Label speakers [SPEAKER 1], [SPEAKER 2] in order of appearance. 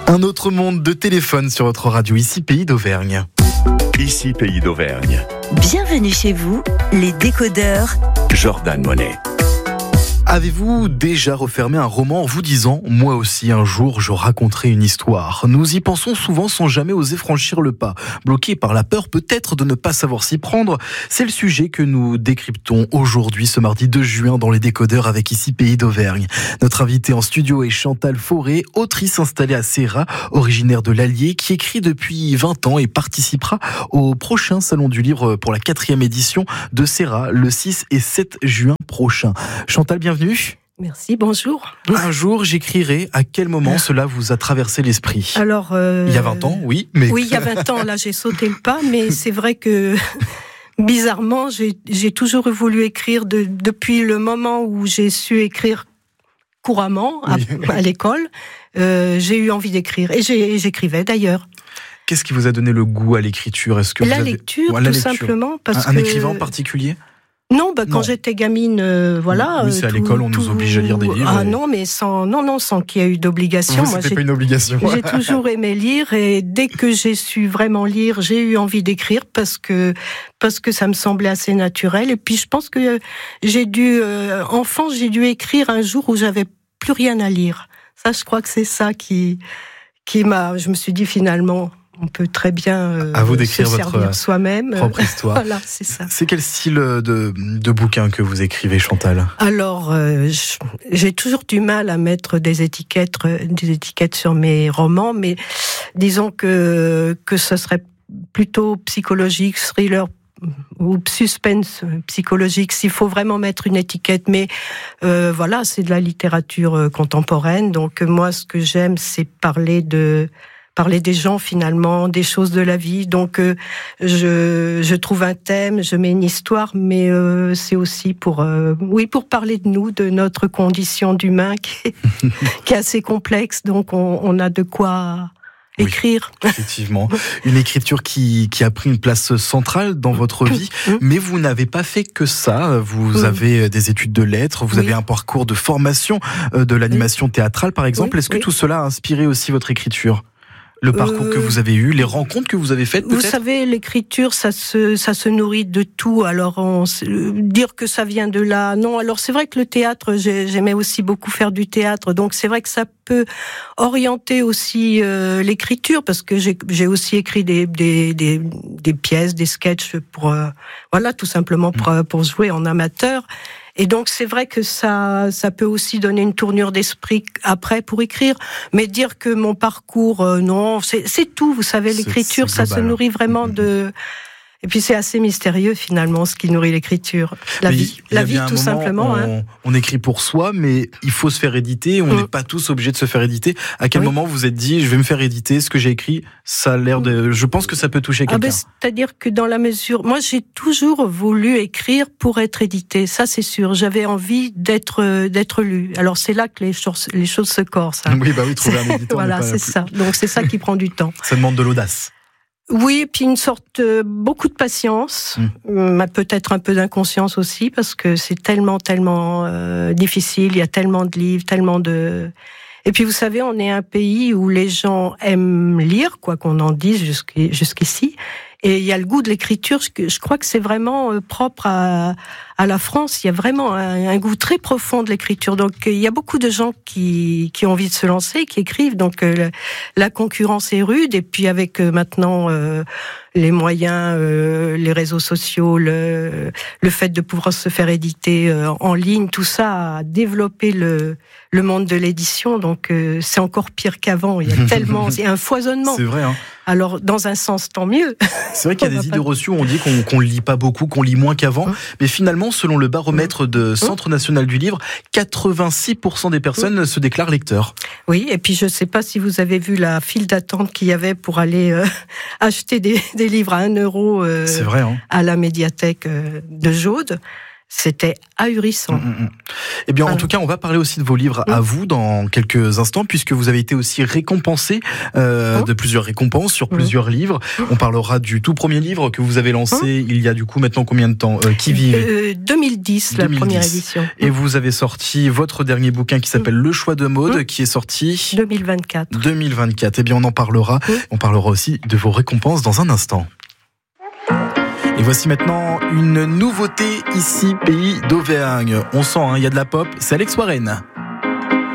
[SPEAKER 1] Un autre monde de téléphone sur votre radio, ici Pays d'Auvergne.
[SPEAKER 2] Ici Pays d'Auvergne.
[SPEAKER 3] Bienvenue chez vous, les décodeurs.
[SPEAKER 2] Jordan Monet.
[SPEAKER 1] Avez-vous déjà refermé un roman en vous disant « Moi aussi, un jour, je raconterai une histoire ». Nous y pensons souvent sans jamais oser franchir le pas. Bloqué par la peur peut-être de ne pas savoir s'y prendre, c'est le sujet que nous décryptons aujourd'hui, ce mardi 2 juin, dans les décodeurs avec ici Pays d'Auvergne. Notre invitée en studio est Chantal Fauré, autrice installée à Serrat, originaire de l'Allier, qui écrit depuis 20 ans et participera au prochain Salon du Livre pour la 4e édition de Serrat, le 6 et 7 juin prochain. Chantal, bienvenue.
[SPEAKER 4] Merci, bonjour.
[SPEAKER 1] Un jour, j'écrirai. À quel moment cela vous a traversé l'esprit ?
[SPEAKER 4] Alors,
[SPEAKER 1] il y a 20 ans, oui. Mais...
[SPEAKER 4] Oui, il y a 20 ans, là, j'ai sauté le pas, mais c'est vrai que, bizarrement, j'ai toujours voulu écrire depuis le moment où j'ai su écrire couramment à l'école. J'ai eu envie d'écrire, et j'écrivais d'ailleurs.
[SPEAKER 1] Qu'est-ce qui vous a donné le goût à l'écriture ? Est-ce que
[SPEAKER 4] lecture, tout simplement. Parce
[SPEAKER 1] un écrivain en particulier ?
[SPEAKER 4] Non, non, j'étais gamine, voilà.
[SPEAKER 1] Oui, c'est à l'école, on nous oblige à lire des livres.
[SPEAKER 4] Ah non, mais sans qu'il y ait eu d'obligation.
[SPEAKER 1] Moi, c'était pas une obligation.
[SPEAKER 4] J'ai toujours aimé lire, et dès que j'ai su vraiment lire, j'ai eu envie d'écrire parce que ça me semblait assez naturel. Et puis, je pense que enfant, j'ai dû écrire un jour où j'avais plus rien à lire. Ça, je crois que c'est ça qui je me suis dit finalement, on peut très bien
[SPEAKER 1] à vous d'écrire
[SPEAKER 4] se servir
[SPEAKER 1] votre
[SPEAKER 4] soi-même.
[SPEAKER 1] Propre histoire.
[SPEAKER 4] Voilà, c'est ça.
[SPEAKER 1] C'est quel style de bouquin que vous écrivez, Chantal ?
[SPEAKER 4] Alors, j'ai toujours du mal à mettre des étiquettes sur mes romans, mais disons que ce serait plutôt psychologique, thriller ou suspense psychologique, s'il faut vraiment mettre une étiquette. Mais voilà, c'est de la littérature contemporaine. Donc moi, ce que j'aime, c'est parler des gens finalement, des choses de la vie. Donc je trouve un thème, je mets une histoire, mais c'est aussi pour parler de nous, de notre condition d'humain qui est assez complexe. Donc on a de quoi écrire.
[SPEAKER 1] Oui, effectivement. Une écriture qui a pris une place centrale dans votre vie, mais vous n'avez pas fait que ça. Vous avez des études de lettres, vous avez un parcours de formation de l'animation théâtrale, par exemple. Est-ce que tout cela a inspiré aussi votre écriture ? Le parcours que vous avez eu, les rencontres que vous avez faites, peut-être ?
[SPEAKER 4] Vous savez, l'écriture, ça se nourrit de tout. Alors, dire que ça vient de là, non. Alors, c'est vrai que le théâtre, j'aimais aussi beaucoup faire du théâtre. Donc, c'est vrai que ça peut orienter aussi l'écriture, parce que j'ai aussi écrit des pièces, des sketchs pour, tout simplement pour jouer en amateur. Et donc, c'est vrai que ça peut aussi donner une tournure d'esprit après pour écrire. Mais dire que mon parcours, non, c'est tout. Vous savez, l'écriture, ça se nourrit vraiment de... Et puis c'est assez mystérieux finalement ce qui nourrit l'écriture. La vie tout simplement.
[SPEAKER 1] On écrit pour soi, mais il faut se faire éditer. On n'est pas tous obligés de se faire éditer. À quel moment vous vous êtes dit, je vais me faire éditer, ce que j'ai écrit, ça a l'air de... Je pense que ça peut toucher quelqu'un.
[SPEAKER 4] C'est-à-dire que dans la mesure... Moi, j'ai toujours voulu écrire pour être édité. Ça, c'est sûr. J'avais envie d'être lu. Alors c'est là que les choses se corsent.
[SPEAKER 1] Oui, trouver un éditeur.
[SPEAKER 4] Voilà, c'est ça. Donc c'est ça qui prend du temps.
[SPEAKER 1] Ça demande de l'audace.
[SPEAKER 4] Oui, et puis une sorte, beaucoup de patience, peut-être un peu d'inconscience aussi, parce que c'est tellement difficile, il y a tellement de livres, tellement de... Et puis vous savez, on est un pays où les gens aiment lire, quoi qu'on en dise jusqu'ici, et il y a le goût de l'écriture, je crois que c'est vraiment propre à la France, il y a vraiment un goût très profond de l'écriture. Donc il y a beaucoup de gens qui ont envie de se lancer, qui écrivent, donc la concurrence est rude, et puis avec maintenant les moyens, les réseaux sociaux, le fait de pouvoir se faire éditer en ligne, tout ça a développé le monde de l'édition, donc c'est encore pire qu'avant, il y a un foisonnement.
[SPEAKER 1] C'est vrai, hein.
[SPEAKER 4] Alors, dans un sens, tant mieux.
[SPEAKER 1] C'est vrai qu'il y a des idées reçues où on dit qu'on ne lit pas beaucoup, qu'on lit moins qu'avant. Mais finalement, selon le baromètre de Centre National du Livre, 86% des personnes se déclarent lecteurs.
[SPEAKER 4] Oui, et puis je ne sais pas si vous avez vu la file d'attente qu'il y avait pour aller acheter des livres à 1 euro
[SPEAKER 1] c'est vrai, hein.
[SPEAKER 4] à la médiathèque de Jaude. C'était ahurissant.
[SPEAKER 1] Eh bien, en tout cas, on va parler aussi de vos livres à vous dans quelques instants, puisque vous avez été aussi récompensé de plusieurs récompenses sur plusieurs livres. On parlera du tout premier livre que vous avez lancé il y a du coup maintenant combien de temps Qui vive
[SPEAKER 4] 2010, la première édition.
[SPEAKER 1] Et vous avez sorti votre dernier bouquin qui s'appelle Le choix de Maud, qui est sorti
[SPEAKER 4] 2024.
[SPEAKER 1] 2024. Eh bien, on en parlera. On parlera aussi de vos récompenses dans un instant. Et voici maintenant une nouveauté ici, pays d'Auvergne. On sent, il y a de la pop, c'est Alex Warren.